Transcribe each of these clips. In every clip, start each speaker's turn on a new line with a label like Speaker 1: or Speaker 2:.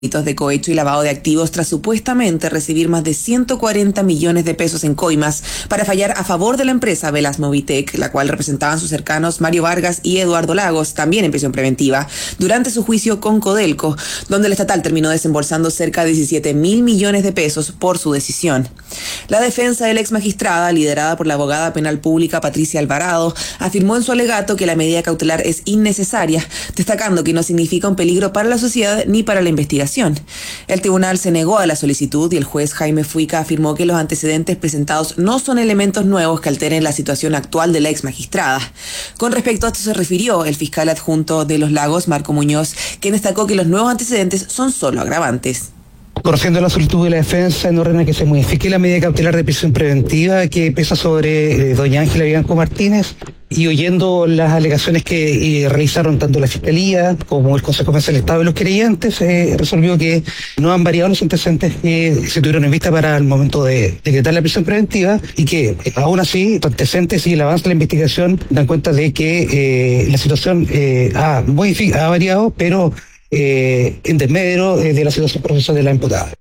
Speaker 1: delitos de cohecho y lavado de activos tras supuestamente recibir más de 140 millones de pesos en coimas para fallar a favor de la empresa Velas Movitech, la cual representaban sus cercanos Mario Vargas y Eduardo Lagos, también en prisión preventiva, durante su juicio con Codelco, donde el estatal terminó desembolsando cerca de 17.000 millones de pesos por su decisión. La defensa de la ex magistrada, liderada por la abogada penal pública Patricia Alvarado, afirmó en su alegato que la medida cautelar es innecesaria, destacando que no significa un peligro para la sociedad ni para la investigación. El tribunal se negó a la solicitud y el juez Jaime Fuica afirmó que los antecedentes presentados no son elementos nuevos que alteren la situación actual de la ex magistrada. Con respecto a esto se refirió el fiscal adjunto de Los Lagos, Marco Muñoz, quien destacó que los nuevos antecedentes son solo agravantes.
Speaker 2: Conociendo la solicitud de la defensa, en orden a que se modifique la medida cautelar de prisión preventiva que pesa sobre doña Ángela Vivanco Martínez, y oyendo las alegaciones que realizaron tanto la Fiscalía como el Consejo General del Estado y los querellantes, resolvió que no han variado los antecedentes que se tuvieron en vista para el momento de decretar la prisión preventiva, y que aún así los antecedentes y el avance de la investigación dan cuenta de que la situación ha variado, pero en desmedro de la situación procesal de la imputada.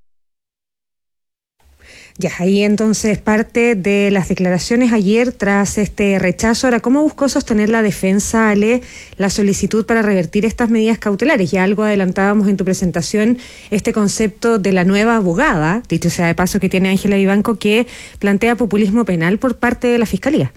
Speaker 3: Ya, ahí entonces parte de las declaraciones ayer tras este rechazo. Ahora, ¿cómo buscó sostener la defensa, Ale, la solicitud para revertir estas medidas cautelares? Ya algo adelantábamos en tu presentación, este concepto de la nueva abogada, dicho sea de paso, que tiene Ángela Vivanco, que plantea populismo penal por parte de la Fiscalía.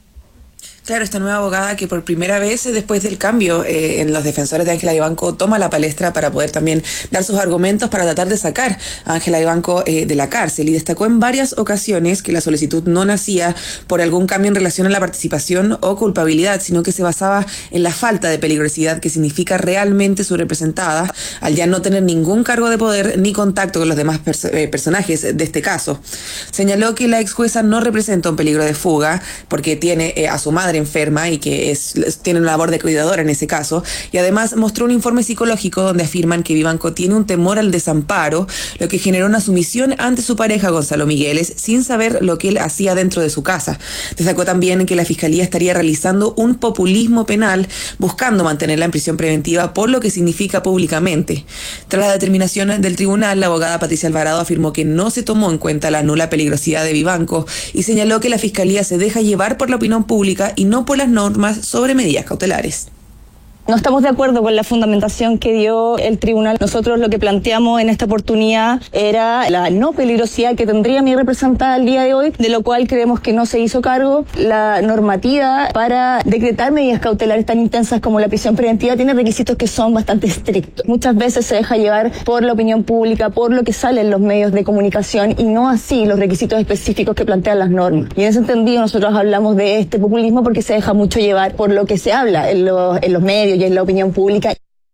Speaker 1: Claro, esta nueva abogada que por primera vez después del cambio en los defensores de Ángela Vivanco toma la palestra para poder también dar sus argumentos para tratar de sacar a Ángela Vivanco de la cárcel, y destacó en varias ocasiones que la solicitud no nacía por algún cambio en relación a la participación o culpabilidad, sino que se basaba en la falta de peligrosidad que significa realmente su representada al ya no tener ningún cargo de poder ni contacto con los demás personajes de este caso. Señaló que la ex jueza no representa un peligro de fuga porque tiene a su madre enferma y que tiene una labor de cuidadora en ese caso, y además mostró un informe psicológico donde afirman que Vivanco tiene un temor al desamparo, lo que generó una sumisión ante su pareja Gonzalo Migueles sin saber lo que él hacía dentro de su casa. Destacó también que la Fiscalía estaría realizando un populismo penal buscando mantenerla en prisión preventiva por lo que significa públicamente. Tras la determinación del tribunal, la abogada Patricia Alvarado afirmó que no se tomó en cuenta la nula peligrosidad de Vivanco y señaló que la Fiscalía se deja llevar por la opinión pública y no por las normas sobre medidas cautelares.
Speaker 4: No estamos de acuerdo con la fundamentación que dio el tribunal. Nosotros lo que planteamos en esta oportunidad era la no peligrosidad que tendría mi representada el día de hoy, de lo cual creemos que no se hizo cargo. La normativa para decretar medidas cautelares tan intensas como la prisión preventiva tiene requisitos que son bastante estrictos. Muchas veces se deja llevar por la opinión pública, por lo que sale en los medios de comunicación, y no así los requisitos específicos que plantean las normas. Y en ese sentido nosotros hablamos de este populismo porque se deja mucho llevar por lo que se habla en los medios y en la opinión pública.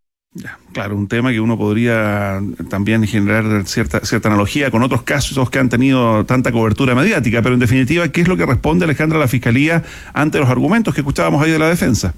Speaker 5: Claro, un tema que uno podría también generar cierta analogía con otros casos que han tenido tanta cobertura mediática, pero en definitiva, ¿qué es lo que responde, Alejandra, la Fiscalía ante los argumentos que escuchábamos ahí de la defensa?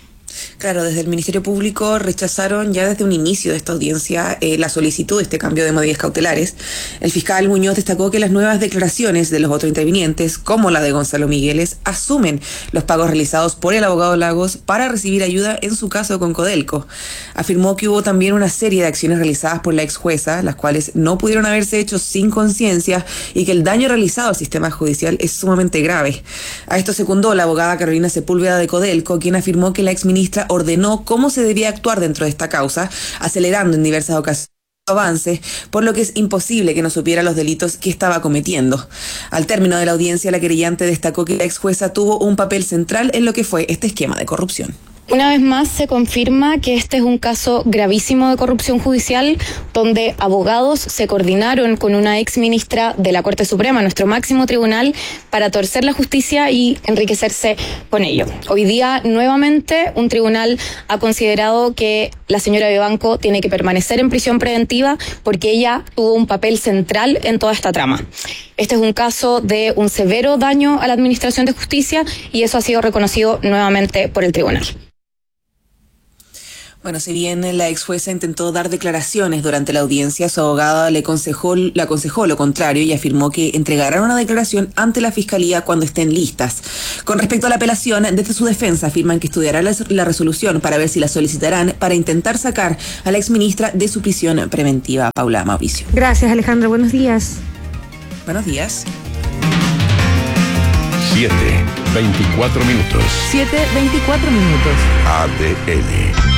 Speaker 1: Claro, desde el Ministerio Público rechazaron ya desde un inicio de esta audiencia la solicitud de este cambio de medidas cautelares. El fiscal Muñoz destacó que las nuevas declaraciones de los otros intervinientes, como la de Gonzalo Migueles, asumen los pagos realizados por el abogado Lagos para recibir ayuda en su caso con Codelco. Afirmó que hubo también una serie de acciones realizadas por la ex jueza, las cuales no pudieron haberse hecho sin conciencia, y que el daño realizado al sistema judicial es sumamente grave. A esto secundó la abogada Carolina Sepúlveda de Codelco, quien afirmó que la ex ministra ordenó cómo se debía actuar dentro de esta causa, acelerando en diversas ocasiones avances, por lo que es imposible que no supiera los delitos que estaba cometiendo. Al término de la audiencia, la querellante destacó que la ex jueza tuvo un papel central en lo que fue este esquema de corrupción.
Speaker 6: Una vez más se confirma que este es un caso gravísimo de corrupción judicial, donde abogados se coordinaron con una ex ministra de la Corte Suprema, nuestro máximo tribunal, para torcer la justicia y enriquecerse con ello. Hoy día, nuevamente, un tribunal ha considerado que la señora Vivanco tiene que permanecer en prisión preventiva porque ella tuvo un papel central en toda esta trama. Este es un caso de un severo daño a la administración de justicia y eso ha sido reconocido nuevamente por el tribunal.
Speaker 1: Bueno, si bien la ex jueza intentó dar declaraciones durante la audiencia, su abogada le aconsejó lo contrario y afirmó que entregarán una declaración ante la Fiscalía cuando estén listas. Con respecto a la apelación, desde su defensa afirman que estudiarán la resolución para ver si la solicitarán para intentar sacar a la exministra de su prisión preventiva. Paula Mauricio.
Speaker 3: Gracias, Alejandra. Buenos días.
Speaker 1: Buenos días.
Speaker 7: 7:24 minutos.
Speaker 8: 7:24 minutos.
Speaker 7: ADN.